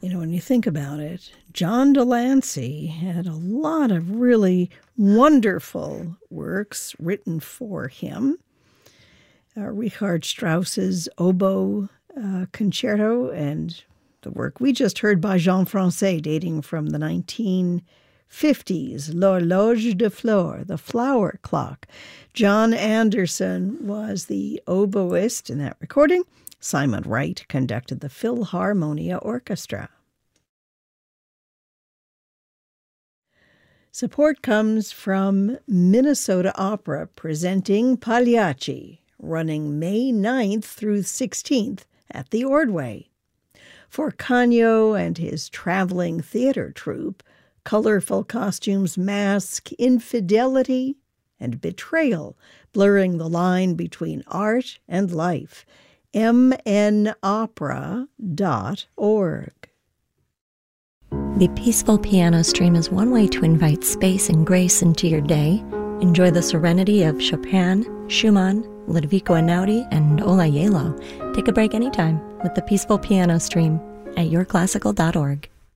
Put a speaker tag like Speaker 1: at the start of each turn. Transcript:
Speaker 1: When you think about it, John Delancey had a lot of really wonderful works written for him. Richard Strauss's Oboe Concerto and the work we just heard by Jean Francais dating from the 1950s, L'Horloge de Flore, the Flower Clock. John Anderson was the oboist in that recording. Simon Wright conducted the Philharmonia Orchestra. Support comes from Minnesota Opera presenting Pagliacci, running May 9th through 16th at the Ordway. For Canio and his traveling theater troupe, colorful costumes mask infidelity and betrayal, blurring the line between art and life. mnopera.org.
Speaker 2: The Peaceful Piano Stream is one way to invite space and grace into your day. Enjoy the serenity of Chopin, Schumann, Ludovico Einaudi, and Ola Yelo. Take a break anytime with the Peaceful Piano Stream at yourclassical.org.